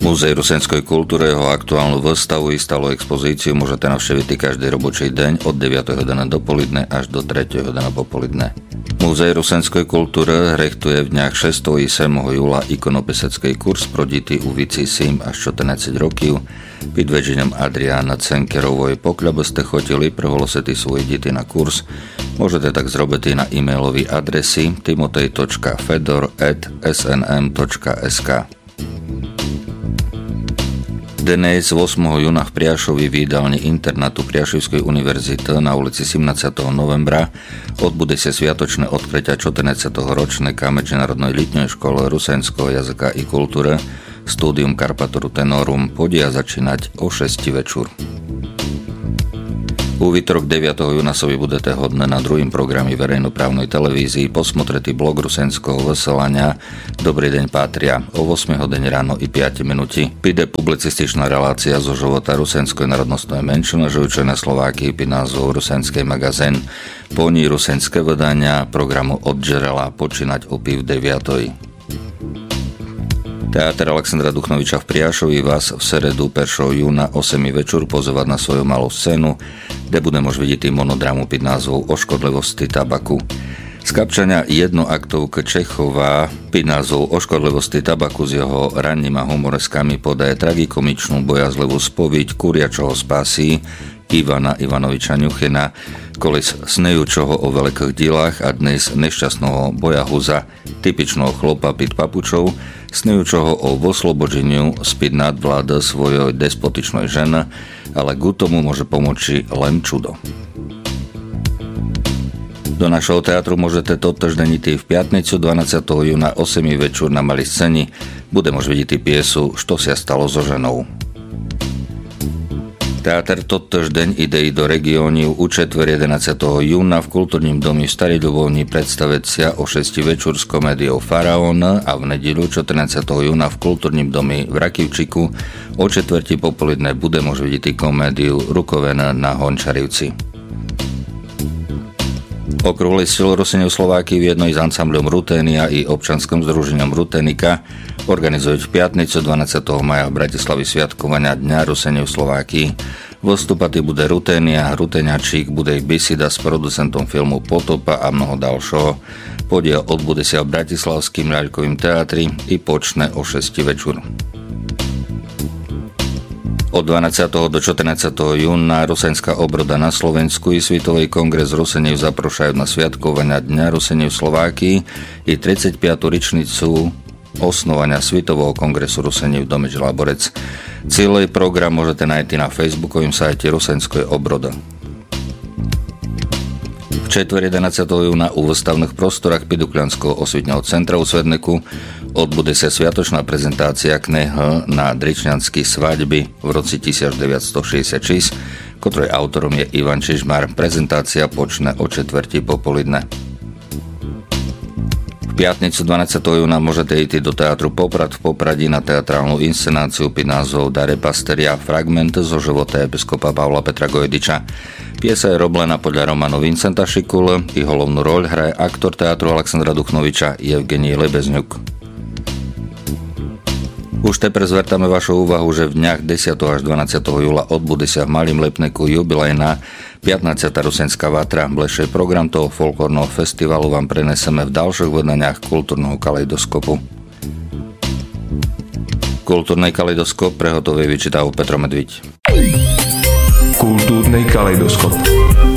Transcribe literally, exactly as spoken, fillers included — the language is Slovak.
Múzeum rusenskej kultúry jeho aktuálnu výstavu i stálu expozíciu môžete navštíviť každý robočí deň od deviatej hodiny dopoledne až do tretej hodiny popoludne. Múzeum rusenskej kultúry rechtuje v dňach šestého i siedmeho júla ikonopisecký kurz pro deti u vici sedem až štrnásť rokov pod vedením Adriána Cenkerovej. Pokiaľ by ste chodili prehlosiť svoje deti na kurz, môžete tak zrobiť na e-mailovej adresi timotej bodka fedor at es en em bodka es ká. Dnes ôsmeho júna v Priašovi v jedálni internátu Priašovskej univerzity na ulici sedemnásteho novembra odbude sa sviatočné odkrytia štrnásťho ročníka Medzinárodnej letnej školy rusenského jazyka i kultúry Studium Carpatoru Tenorum podia začínať o šesť večer. U výtorok deviateho júna sa vy budete hodné na druhým programe verejnoprávnej televízii posmotretý blog rusenského vysielania Dobrý deň Pátria o ôsmej hodine ráno i päť minúti. Pide publicističná relácia zo života rusenskej národnostnej menšiny žijúcej na Slovákii pod názvom Rusenský magazín. Po ní rusenské vydania programu Od žerela počínať o pів deviatoj. Teatr Alexandra Duchnoviča v Priašovi vás v seredu prvého júna o osem večer pozývať na svoju malú scénu, kde bude môcť vidieť monodramu pod názvom O škodlivosti tabaku. Skapčania jednoaktovka Čechová pod názvom O škodlivosti tabaku s jeho ranním a humoreskami podaje tragikomičnú bojazlivú spoviť kuriačoho spásí Ivana Ivanoviča Ňuchina, kolis snejúčoho o veľkých dielách a dnes nešťastného bojahuza, typičného chlopa pід papučou, snejúčoho o oslobodeniu spід nadvlády svojej despotičnej ženy, ale k tomu môže pomôcť len čudo. Do našeho teatru môžete toto týždeň v piatnicu dvanásteho júna osem večer na malej scéni bude môcť vidieť piesu Što sa stalo so ženou. Teatr toto týždeň ide do regiónu u četvrť jedenásteho júna v kultúrnym domi v Starej Ľubovni predstaviť sa o šesť večer s komédiou Faraón a v nedeľu štrnásteho júna v kultúrnym domi v Rakivčiku o četvrti popoludne bude môcť vidieť komédiu Rukovená na Hončarivci. Okrúhly sil Ruseňov Slováky v jednej s ansamblom Ruténia i občanským združením Ruténika organizujú v piatnicu dvanásteho mája v Bratislavi sviatkovania Dňa Ruseňov Slováky. Vystúpať bude Ruténia, Ruteňačík, bude ich beseda s producentom filmu Potopa a mnoho ďalšieho. Podiel odbude sa v Bratislavským ľaľkovým teatri i počne o šesť večer. Od dvanásteho do štrnásteho júna Rusenská obroda na Slovensku i Svetový kongres Ruseňov zaprošajú na sviatkovania Dňa Ruseňov Slováky i tridsaťpiatu ročnicu osnovania Svetového kongresu Ruseňov v dome Žlaborec. Celý program môžete nájsť na facebookovým sajte Rusenskej obrody. V četvrť jedenásteho júna u výstavných prostorách Pidukľanského osvetného centra u Svedneku odbude sa sviatočná prezentácia knihy na dričňanské svadby v roci devätnásťstošesťdesiatšesť, ktorej autorom je Ivan Čižmar. Prezentácia počne o četvrti popoludne. V piatnicu dvanásteho júna môžete ísť do teatru Poprad v Popradí na teatrálnu inscenáciu pod názvom Dare Pasteria fragment zo života episkopa Pavla Petra Gojdiča. Piesa je roblená podľa románu Vincenta Šikule i hlavnú roľ hraje aktor teatru Alexandra Duchnoviča Evgenij Lebezňuk. Už teper zvertáme vašu úvahu, že v dňach desiateho až dvanásteho júla odbude sa v Malým Lepneku jubilejná pätnásťata Rusenská vatra. Blešej program toho folklórneho festivalu vám preneseme v ďalších vydaniach kultúrneho kaleidoskopu. Kultúrnej kaleidoskop prehotovuje vyčítajú Petro Medviť. Kultúrny kaleidoskop.